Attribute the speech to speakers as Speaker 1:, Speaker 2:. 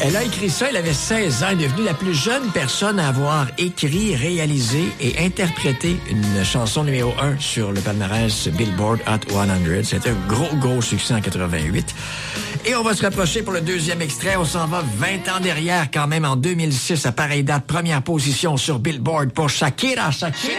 Speaker 1: Elle a écrit ça, elle avait 16 ans, elle est devenue la plus jeune personne à avoir écrit, réalisé et interprété une chanson numéro 1 sur le palmarès Billboard Hot 100. C'était un gros succès en 88. Et on va se rapprocher pour le deuxième extrait. On s'en va 20 ans derrière quand même, en 2006, à pareille date, première position sur Billboard pour Shakira.